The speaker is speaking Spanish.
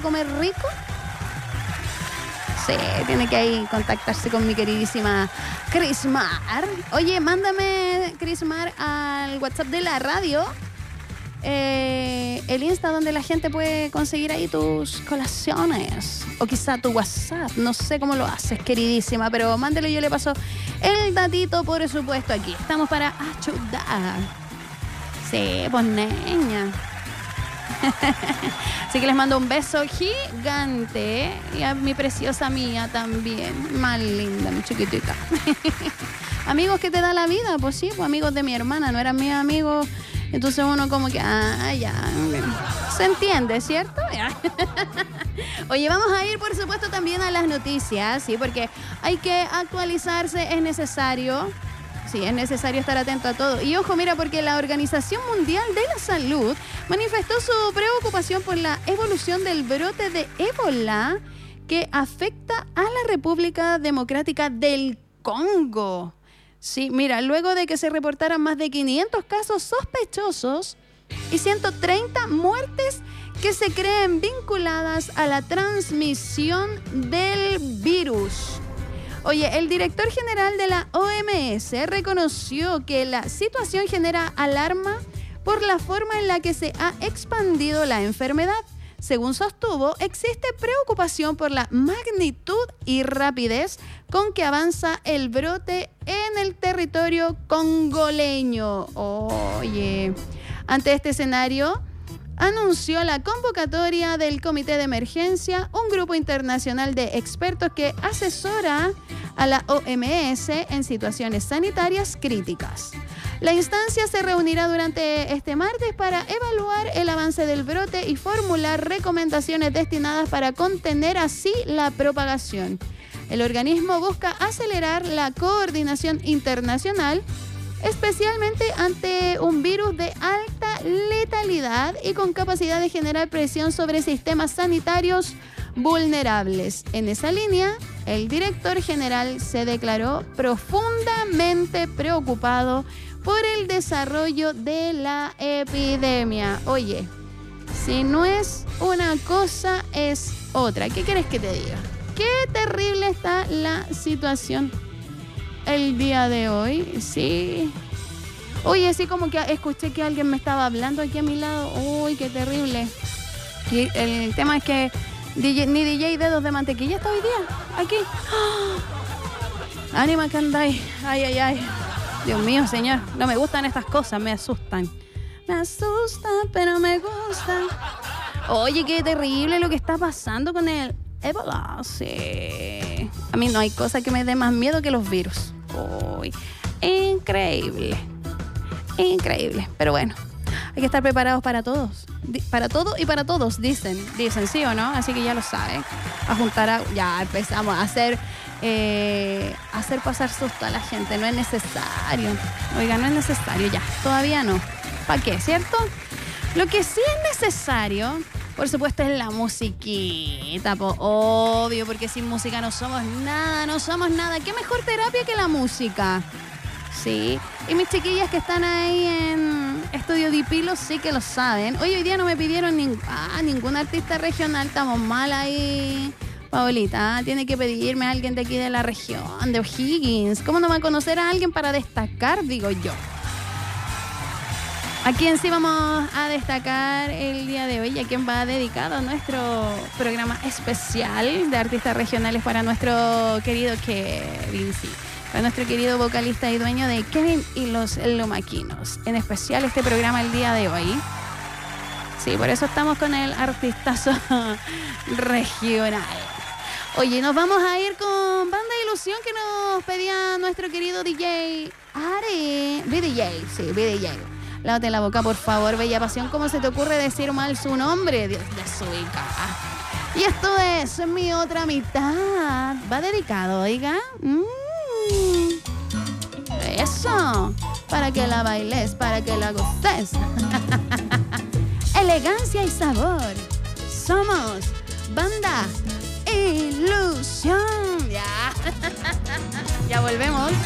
comer rico. Sí, tiene que ahí contactarse con mi queridísima Crismar. Oye, mándame, Crismar, al WhatsApp de la radio, el Insta donde la gente puede conseguir ahí tus colaciones. O quizá tu WhatsApp, no sé cómo lo haces, queridísima, pero mándelo y yo le paso el datito, por supuesto, aquí. Estamos para ayudar. Sí, pues niña. Así que les mando un beso gigante. Y a mi preciosa mía también. Más linda, mi chiquitita. Amigos que te da la vida, pues sí, pues amigos de mi hermana, no eran mis amigos. Entonces uno como que, ya. Se entiende, ¿cierto? Oye, vamos a ir, por supuesto, también a las noticias, ¿sí? Porque hay que actualizarse, es necesario. Sí, es necesario estar atento a todo. Y ojo, mira, porque la Organización Mundial de la Salud manifestó su preocupación por la evolución del brote de ébola que afecta a la República Democrática del Congo. Sí, mira, luego de que se reportaran más de 500 casos sospechosos y 130 muertes que se creen vinculadas a la transmisión del virus. Oye, el director general de la OMS reconoció que la situación genera alarma por la forma en la que se ha expandido la enfermedad. Según sostuvo, existe preocupación por la magnitud y rapidez con que avanza el brote en el territorio congoleño. Oye, ante este escenario, anunció la convocatoria del Comité de Emergencia, un grupo internacional de expertos que asesora a la OMS en situaciones sanitarias críticas. La instancia se reunirá durante este martes para evaluar el avance del brote y formular recomendaciones destinadas para contener así la propagación. El organismo busca acelerar la coordinación internacional, especialmente ante un virus de alta letalidad y con capacidad de generar presión sobre sistemas sanitarios vulnerables. En esa línea, el director general se declaró profundamente preocupado por el desarrollo de la epidemia. Oye, si no es una cosa, es otra. ¿Qué quieres que te diga? Qué terrible está la situación el día de hoy, sí. Oye, así como que escuché que alguien me estaba hablando aquí a mi lado. Uy, qué terrible. Y el tema es que ni DJ Dedos de Mantequilla está hoy día aquí. ¡Oh! Ánima que andáis. Ay. Dios mío, señor. No me gustan estas cosas, me asustan. Me asustan, pero me gustan. Oye, qué terrible lo que está pasando con el ébola. Sí. A mí no hay cosa que me dé más miedo que los virus. Uy, increíble. Increíble. Pero bueno, hay que estar preparados para todos. Para todo y para todos, dicen sí o no. Así que ya lo saben. A juntar ya empezamos a hacer pasar susto a la gente. No es necesario. Oiga, no es necesario ya. Todavía no. ¿Para qué? ¿Cierto? Lo que sí es necesario, por supuesto, es la musiquita, obvio, porque sin música no somos nada. ¿Qué mejor terapia que la música? Sí. Y mis chiquillas que están ahí en Estudio Dipilo sí que lo saben. Hoy día no me pidieron ningún artista regional. Estamos mal ahí, Paolita. Tiene que pedirme a alguien de aquí de la región, de O'Higgins. ¿Cómo no va a conocer a alguien para destacar, digo yo? ¿A quién sí vamos a destacar el día de hoy y a quién va dedicado nuestro programa especial de artistas regionales para nuestro querido Kevin, sí, para nuestro querido vocalista y dueño de Kevin y los Lumaquinos? En especial este programa el día de hoy. Sí, por eso estamos con el artistazo regional. Oye, nos vamos a ir con Banda Ilusión que nos pedía nuestro querido DJ Ari. BDJ. Lávate la boca, por favor, Bella Pasión. ¿Cómo se te ocurre decir mal su nombre? Dios de su hija. Y esto es Mi Otra Mitad. Va dedicado, oiga. Eso. Para que la bailes, para que la goces. Elegancia y sabor. Somos Banda Ilusión. Ya. Ya volvemos.